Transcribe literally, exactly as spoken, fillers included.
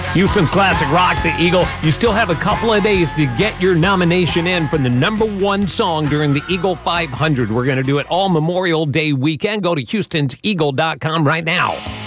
Houston's classic rock, The Eagle. You still have a couple of days to get your nomination in for the number one song during the Eagle five hundred. We're going to do it all Memorial Day weekend. Go to Houstons Eagle dot com right now.